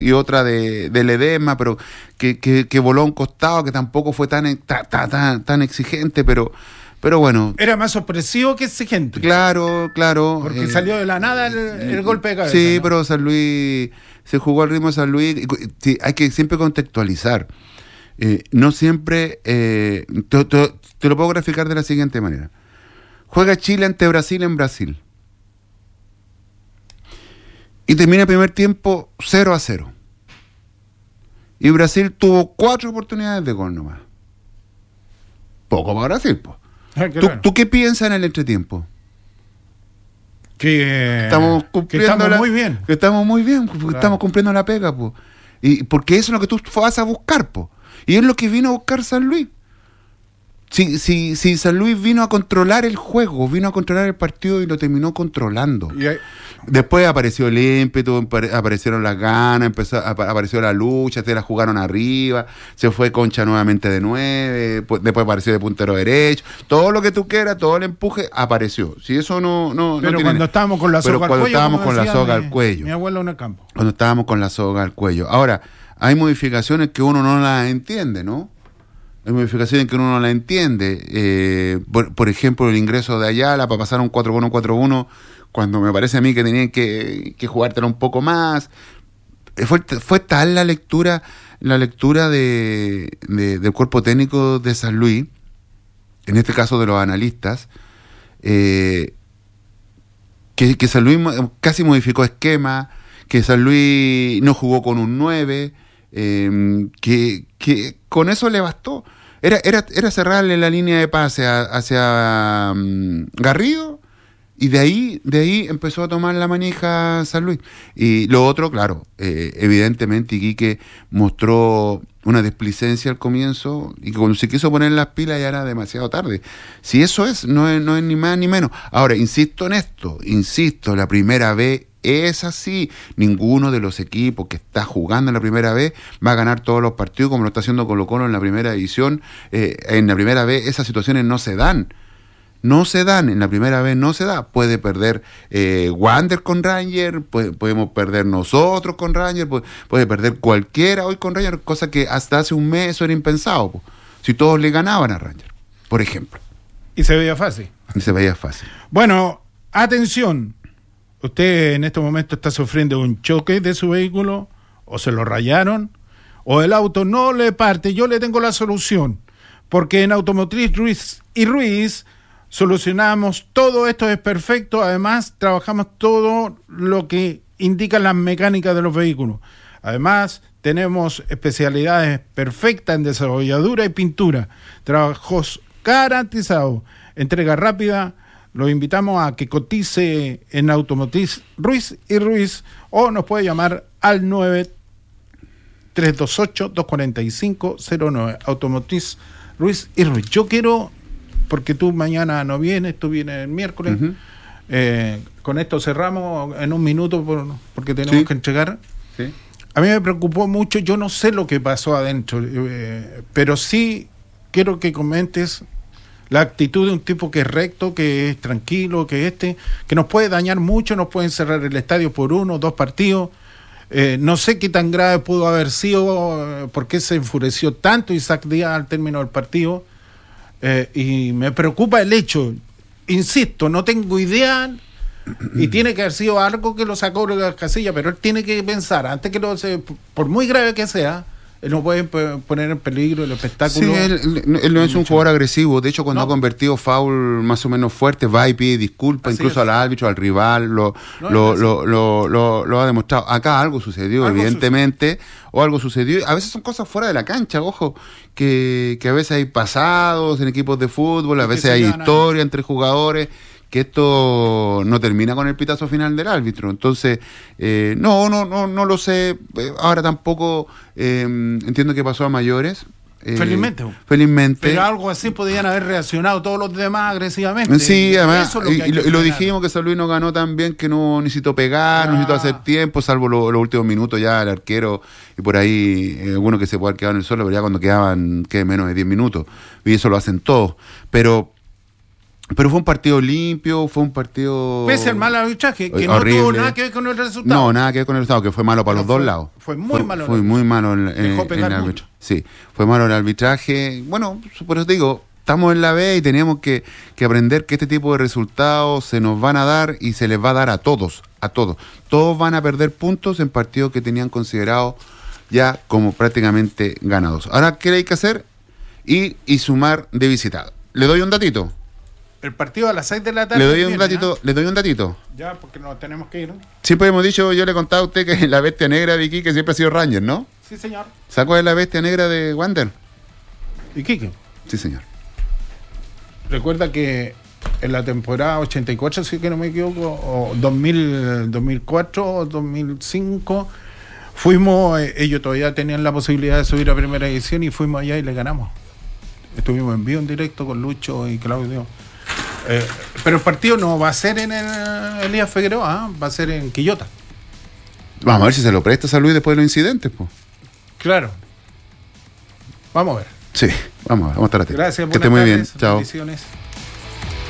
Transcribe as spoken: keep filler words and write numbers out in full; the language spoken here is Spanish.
y otra de, de Ledesma, pero que, que, que voló a un costado, que tampoco fue tan, tan, tan, tan exigente, pero, pero bueno. Era más opresivo que exigente. Claro, claro. Porque eh, salió de la nada el, el golpe de cabeza. Sí, ¿no? pero San Luis, se jugó al ritmo de San Luis. Sí, hay que siempre contextualizar. Eh, no siempre, eh, te, te, te lo puedo graficar de la siguiente manera. Juega Chile ante Brasil en Brasil. Y termina el primer tiempo cero a cero. Y Brasil tuvo cuatro oportunidades de gol nomás. Poco para Brasil, pues. Ah, ¿Tú, ¿Tú qué piensas en el entretiempo? Que estamos cumpliendo que estamos la, muy bien. Que estamos muy bien, porque claro. Estamos cumpliendo la pega, pues. Y porque eso es lo que tú vas a buscar, pues. Y es lo que vino a buscar San Luis. Si, si, si San Luis vino a controlar el juego, vino a controlar el partido y lo terminó controlando. Y hay... Después apareció el ímpetu, aparecieron las ganas, empezó, apareció la lucha, se la jugaron arriba, se fue Concha nuevamente de nueve, después apareció de puntero derecho, todo lo que tú quieras, todo el empuje apareció. Si eso no, no, pero no tiene... cuando estábamos con la soga pero al cuando cuello, estábamos con la soga mi, al cuello. Mi abuelo en el campo. Cuando estábamos con la soga al cuello. Ahora, hay modificaciones que uno no las entiende, ¿no? Hay modificaciones que uno no las entiende. Eh, por, por ejemplo, el ingreso de Ayala para pasar a un cuatro uno cuatro uno, cuando me parece a mí que tenían que, que jugártela un poco más. Fue, fue tal la lectura, la lectura de, de, del cuerpo técnico de San Luis, en este caso de los analistas, eh, que, que San Luis casi modificó esquema, que San Luis no jugó con un nueve, eh, que, que con eso le bastó. Era, era, era cerrarle la línea de pase a, hacia um, Garrido, y de ahí, de ahí empezó a tomar la manija San Luis. Y lo otro, claro, eh, evidentemente Iquique mostró una displicencia al comienzo, y que cuando se quiso poner las pilas ya era demasiado tarde. Si eso es, no es, no es ni más ni menos. Ahora, insisto en esto, insisto, la primera vez es así. Ninguno de los equipos que está jugando en la primera vez va a ganar todos los partidos como lo está haciendo Colo-Colo en la primera edición. Eh, en la primera vez esas situaciones no se dan. No se dan, en la primera vez no se da. Puede perder eh, Wander con Ranger, puede, podemos perder nosotros con Ranger, puede, puede perder cualquiera hoy con Ranger, cosa que hasta hace un mes eso era impensado, po, si todos le ganaban a Ranger, por ejemplo. Y se veía fácil. Y se veía fácil. Bueno, atención, usted en este momento está sufriendo un choque de su vehículo, o se lo rayaron, o el auto no le parte. Yo le tengo la solución, porque en Automotriz Ruiz y Ruiz solucionamos todo esto, es perfecto. Además, trabajamos todo lo que indican las mecánicas de los vehículos. Además, tenemos especialidades perfectas en desolladura y pintura. Trabajos garantizados. Entrega rápida. Los invitamos a que cotice en Automotriz Ruiz y Ruiz, o nos puede llamar al nueve tres dos ocho, dos cuatro cinco, cero nueve. Automotriz Ruiz y Ruiz. Yo quiero... porque tú mañana no vienes, tú vienes el miércoles. Uh-huh. Eh, con esto cerramos en un minuto por, porque tenemos sí. que entregar. Sí. A mí me preocupó mucho, yo no sé lo que pasó adentro, eh, pero sí quiero que comentes la actitud de un tipo que es recto, que es tranquilo, que este, que nos puede dañar mucho, nos pueden cerrar el estadio por uno, dos partidos. Eh, no sé qué tan grave pudo haber sido, por qué se enfureció tanto Isaac Díaz al término del partido. Eh, y me preocupa el hecho, insisto, no tengo idea, y tiene que haber sido algo que lo sacó de la casilla, pero él tiene que pensar, antes que lo se, por muy grave que sea, él no puede poner en peligro el espectáculo. Sí, él, él, él no es un jugador agresivo. De hecho, cuando no. ha convertido foul más o menos fuerte, va y pide disculpas, así incluso es. Al árbitro, al rival, lo, no, lo, lo, lo, lo, lo ha demostrado. Acá algo sucedió, algo evidentemente, sucedió. o algo sucedió. A veces son cosas fuera de la cancha, ojo, que, que a veces hay pasados en equipos de fútbol, a veces hay historia ahí entre jugadores, que esto no termina con el pitazo final del árbitro. Entonces, eh, no, no, no, no lo sé. Ahora tampoco eh, entiendo qué pasó a mayores. Eh, felizmente. Felizmente. Pero algo así podían haber reaccionado todos los demás agresivamente. Sí, además, Eso es lo y, y, lo, y lo dijimos que San Luis no ganó tan bien, que no necesitó pegar, ah. no necesitó hacer tiempo, salvo los lo últimos minutos ya el arquero y por ahí eh, algunos que se puede haber quedado en el suelo, pero ya cuando quedaban que menos de diez minutos. Y eso lo hacen todos. Pero Pero fue un partido limpio, fue un partido... Pese al mal arbitraje, que horrible. No tuvo nada que ver con el resultado. No, nada que ver con el resultado, que fue malo para Pero los fue, dos lados. Fue muy fue, malo. Fue muy malo en, en, Dejó pegar en el mucho. arbitraje. Sí, fue malo el arbitraje. Bueno, por eso te digo, estamos en la B y teníamos que, que aprender que este tipo de resultados se nos van a dar y se les va a dar a todos, a todos. Todos van a perder puntos en partidos que tenían considerados ya como prácticamente ganados. Ahora, ¿qué hay que hacer? Ir y sumar de visitado. ¿Le doy un datito? El partido a las seis de la tarde. Le doy un viene, datito, ¿eh? le doy un datito. Ya, porque nos tenemos que ir. ¿no? Siempre hemos dicho, yo le he contado a usted que la bestia negra de Iquique siempre ha sido Ranger, ¿no? Sí, señor. ¿Sacó de la bestia negra de Wander? ¿Y Quique? Sí, señor. Recuerda que en la temporada ochenta y cuatro, si que no me equivoco, o dos mil, dos mil cuatro o dos mil cinco, fuimos, eh, ellos todavía tenían la posibilidad de subir a primera edición y fuimos allá y le ganamos. Estuvimos en vivo, en directo con Lucho y Claudio. Eh, pero el partido no va a ser en el Elías Figueroa, ¿eh? Va a ser en Quillota. Vamos a ver si se lo presta San Luis después de los incidentes, pues. Claro. Vamos a ver. Sí, vamos a ver, vamos a estar atentos. Gracias, que esté muy bien. Chao. Bendiciones.